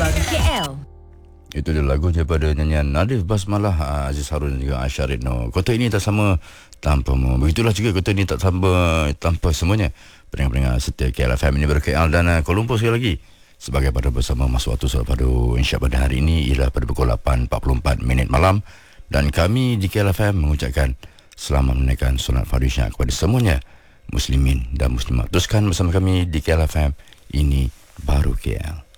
Baru KL. Itu dia lagu daripada nyanyian Nadif Basmalah, Aziz Harun dan juga Aisyah Ridno. Kota ini tak sama tanpamu. Begitulah juga kota ini tak sama tanpa semuanya. Pendengar-pendengar setia KLFM ini Baru KL dan Kuala Lumpur sekali lagi. Sebagai pada bersama masa waktu solat padu insya pada hari ini ialah pada pukul 8.44 malam. Dan kami di KLFM mengucapkan selamat menunaikan solat fardu isyak kepada semuanya muslimin dan muslimat. Teruskan bersama kami di KLFM. Ini Baru KL.